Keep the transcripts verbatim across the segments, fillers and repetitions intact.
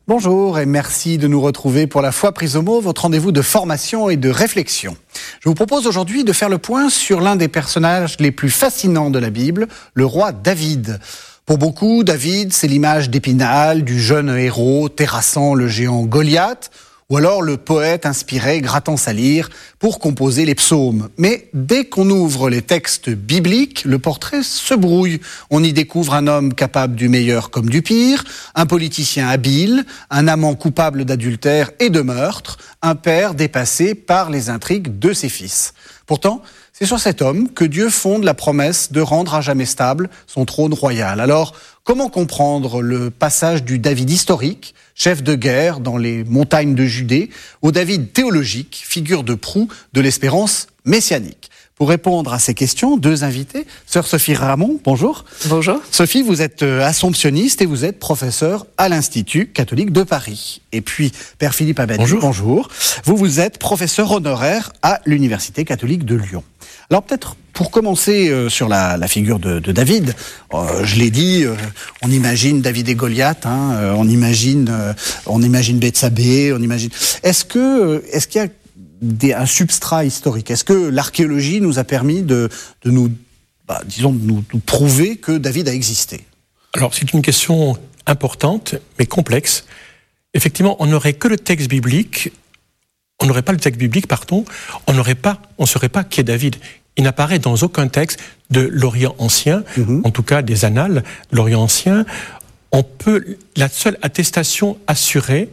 Bonjour et merci de nous retrouver pour La Foi prise au mot, votre rendez-vous de formation et de réflexion. Je vous propose aujourd'hui de faire le point sur l'un des personnages les plus fascinants de la Bible, le roi David. Pour beaucoup, David, c'est l'image d'Épinal, du jeune héros terrassant le géant Goliath, ou alors le poète inspiré grattant sa lyre pour composer les psaumes. Mais dès qu'on ouvre les textes bibliques, le portrait se brouille. On y découvre un homme capable du meilleur comme du pire, un politicien habile, un amant coupable d'adultère et de meurtre, un père dépassé par les intrigues de ses fils. Pourtant, c'est sur cet homme que Dieu fonde la promesse de rendre à jamais stable son trône royal. Alors, comment comprendre le passage du David historique, chef de guerre dans les montagnes de Judée, au David théologique, figure de proue de l'espérance messianique? Pour répondre à ces questions, deux invités. Sœur Sophie Ramon, bonjour. Bonjour. Sophie, vous êtes assomptionniste et vous êtes professeur à l'Institut catholique de Paris. Et puis, Père Philippe Abadie, bonjour. bonjour. Vous, vous êtes professeur honoraire à l'Université catholique de Lyon. Alors peut-être pour commencer euh, sur la, la figure de, de David, euh, je l'ai dit, euh, on imagine David et Goliath, hein, euh, on imagine, euh, on imagine Bethsabée, on imagine. Est-ce que, euh, est-ce qu'il y a des, un substrat historique? Est-ce que l'archéologie nous a permis de, de nous, bah, disons, de nous, nous prouver que David a existé? Alors c'est une question importante, mais complexe. Effectivement, on n'aurait que le texte biblique. On n'aurait pas le texte biblique, pardon, on n'aurait pas, on ne saurait pas qui est David. Il n'apparaît dans aucun texte de l'Orient ancien, mmh. en tout cas des annales de l'Orient ancien. On peut, la seule attestation assurée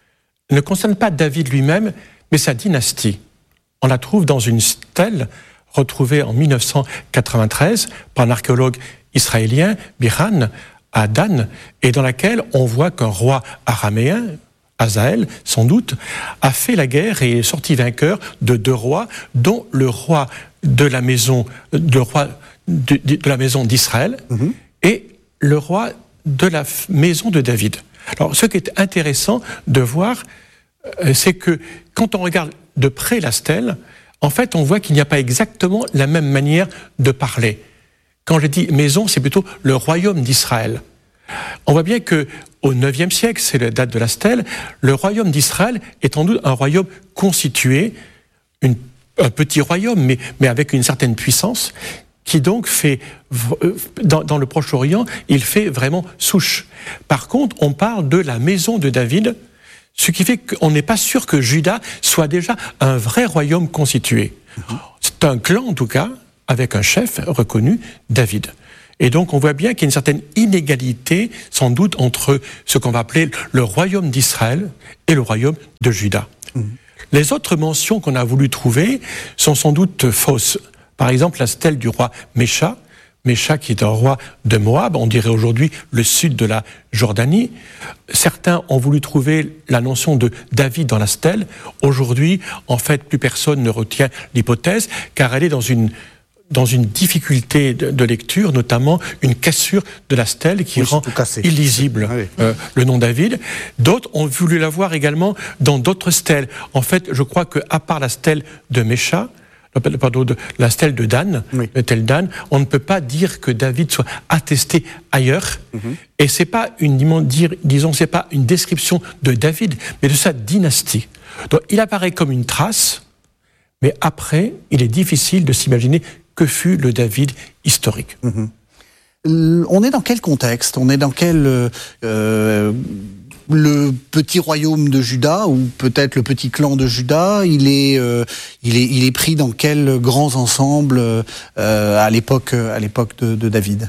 ne concerne pas David lui-même, mais sa dynastie. On la trouve dans une stèle retrouvée en mille neuf cent quatre-vingt-treize par un archéologue israélien, Biran, à Dan, et dans laquelle on voit qu'un roi araméen, Hazaël, sans doute, a fait la guerre et est sorti vainqueur de deux rois, dont le roi de la maison, de, roi de, de, de la maison d'Israël mmh. et le roi de la maison de David. Alors, ce qui est intéressant de voir, euh, c'est que quand on regarde de près la stèle, en fait, on voit qu'il n'y a pas exactement la même manière de parler. Quand je dis maison, c'est plutôt le royaume d'Israël. On voit bien que au neuvième siècle, c'est la date de la stèle, le royaume d'Israël est en doute un royaume constitué, une, un petit royaume, mais, mais avec une certaine puissance, qui donc fait, dans, dans le Proche-Orient, il fait vraiment souche. Par contre, on parle de la maison de David, ce qui fait qu'on n'est pas sûr que Juda soit déjà un vrai royaume constitué. C'est un clan, en tout cas, avec un chef reconnu, David. Et donc, on voit bien qu'il y a une certaine inégalité, sans doute, entre ce qu'on va appeler le royaume d'Israël et le royaume de Juda. Mmh. Les autres mentions qu'on a voulu trouver sont sans doute fausses. Par exemple, la stèle du roi Mécha, Mécha qui est un roi de Moab, on dirait aujourd'hui le sud de la Jordanie. Certains ont voulu trouver la notion de David dans la stèle. Aujourd'hui, en fait, plus personne ne retient l'hypothèse, car elle est dans une dans une difficulté de, de lecture, notamment une cassure de la stèle qui oui, rend illisible oui. euh, le nom David. D'autres ont voulu la voir également dans d'autres stèles. En fait, je crois qu'à part la stèle de Mécha, pardon, de, la stèle de Dan, oui. de Tel Dan, on ne peut pas dire que David soit attesté ailleurs. Mm-hmm. Et c'est pas une, disons, c'est pas une description de David, mais de sa dynastie. Donc, il apparaît comme une trace, mais après, il est difficile de s'imaginer que fut le David historique. Mmh. On est dans quel contexte? On est dans quel... Euh, le petit royaume de Juda, ou peut-être le petit clan de Juda, il est, euh, il est, il est pris dans quels grands ensembles euh, à l'époque, à l'époque de, de David?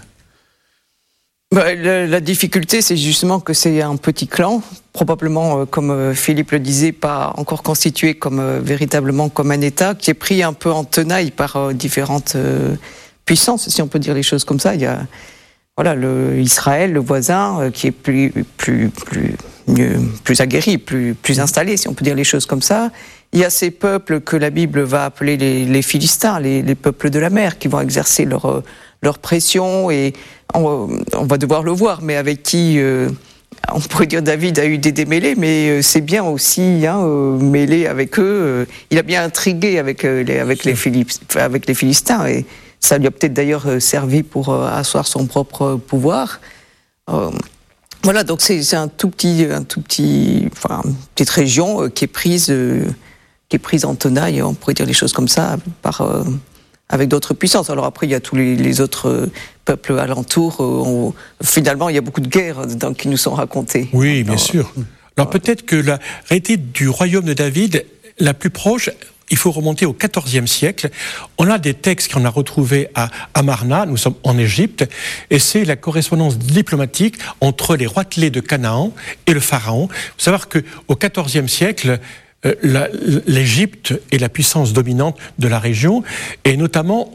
Bah, la, la difficulté, c'est justement que c'est un petit clan, probablement, euh, comme euh, Philippe le disait, pas encore constitué comme euh, véritablement comme un État, qui est pris un peu en tenaille par euh, différentes euh, puissances, si on peut dire les choses comme ça. Il y a voilà le Israël, le voisin, euh, qui est plus plus plus mieux, plus aguerri, plus plus installé, si on peut dire les choses comme ça. Il y a ces peuples que la Bible va appeler les, les Philistins, les, les peuples de la mer, qui vont exercer leur euh, leur pression, et on, on va devoir le voir, mais avec qui euh, on pourrait dire David a eu des démêlés, mais euh, c'est bien aussi hein, euh, mêlé avec eux. Euh, il a bien intrigué avec euh, les avec les, Philipp, avec les Philistins, et ça lui a peut-être d'ailleurs servi pour euh, asseoir son propre pouvoir. Euh, Voilà, donc c'est, c'est un tout petit, un tout petit, enfin, une petite région euh, qui est prise, euh, qui est prise en tenaille, on pourrait dire les choses comme ça, par, euh, avec d'autres puissances. Alors après, il y a tous les, les autres peuples alentours. Euh, on, finalement, il y a beaucoup de guerres dans, qui nous sont racontées. Oui, bien Alors, sûr. Alors peut-être que la réalité du royaume de David, la plus proche, il faut remonter au quatorzième siècle. On a des textes qu'on a retrouvés à Amarna, nous sommes en Égypte, et c'est la correspondance diplomatique entre les roitelets de Canaan et le pharaon. Il faut savoir qu'au quatorzième siècle, euh, la, l'Égypte est la puissance dominante de la région, et notamment,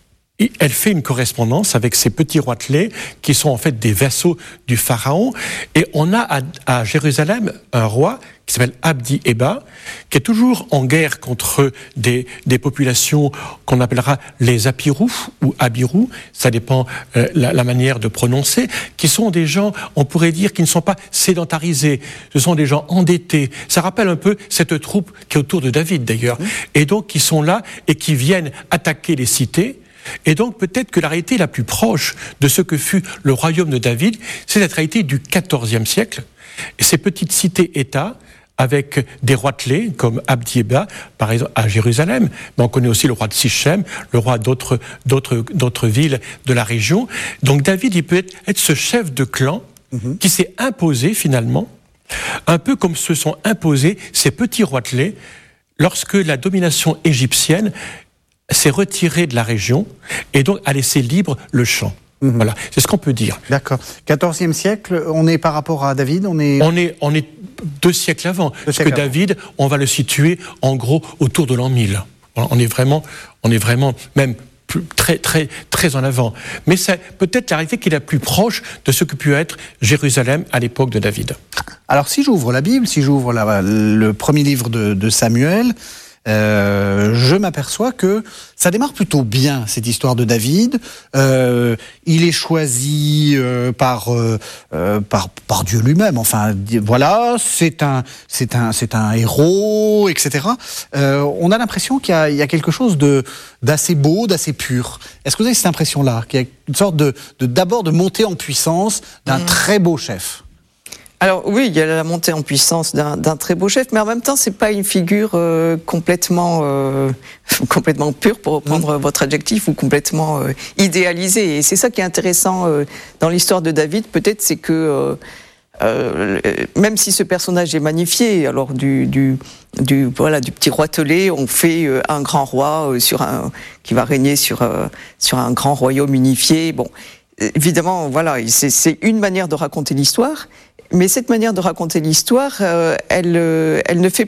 elle fait une correspondance avec ces petits roitelets qui sont en fait des vassaux du pharaon. Et on a à, à Jérusalem un roi qui s'appelle Abdi Eba, qui est toujours en guerre contre des, des populations qu'on appellera les Apirous ou Abirous, ça dépend euh, la, la manière de prononcer, qui sont des gens, on pourrait dire, qui ne sont pas sédentarisés, ce sont des gens endettés. Ça rappelle un peu cette troupe qui est autour de David d'ailleurs, et donc qui sont là et qui viennent attaquer les cités. Et donc peut-être que la réalité la plus proche de ce que fut le royaume de David, c'est cette réalité du quatorzième siècle. Et ces petites cités-États, avec des roitelets comme Abdi Eba, par exemple à Jérusalem, mais on connaît aussi le roi de Sichem, le roi d'autres, d'autres, d'autres villes de la région. Donc David, il peut être, être ce chef de clan mm-hmm. qui s'est imposé finalement, un peu comme se sont imposés ces petits roitelets lorsque la domination égyptienne s'est retiré de la région et donc a laissé libre le champ. Mmh. Voilà, c'est ce qu'on peut dire. D'accord. quatorzième siècle, on est par rapport à David, on est... On est, on est deux siècles avant. Deux parce siècles que avant. David, on va le situer en gros autour de l'an mille. Voilà, on est vraiment, on est vraiment même plus, très, très, très en avant. Mais c'est peut-être la réalité qui est la plus proche de ce que peut être Jérusalem à l'époque de David. Alors si j'ouvre la Bible, si j'ouvre la, le premier livre de, de Samuel... Euh, je m'aperçois que ça démarre plutôt bien, cette histoire de David. Euh, il est choisi euh, par, euh, par par Dieu lui-même. Enfin, voilà, c'est un c'est un c'est un héros, et cetera. Euh, on a l'impression qu'il y a, il y a quelque chose de d'assez beau, d'assez pur. Est-ce que vous avez cette impression-là, qu'il y a une sorte de, de d'abord de montée en puissance d'un mmh. très beau chef? Alors oui, il y a la montée en puissance d'un, d'un très beau chef, mais en même temps, c'est pas une figure euh, complètement euh, complètement pure, pour reprendre mmh. votre adjectif, ou complètement euh, idéalisée. Et c'est ça qui est intéressant euh, dans l'histoire de David. Peut-être c'est que euh, euh, même si ce personnage est magnifié, alors du du du voilà du petit roitelet, on fait euh, un grand roi euh, sur un qui va régner sur euh, sur un grand royaume unifié. Bon, évidemment, voilà, c'est, c'est une manière de raconter l'histoire. Mais cette manière de raconter l'histoire, euh, elle, euh, elle ne fait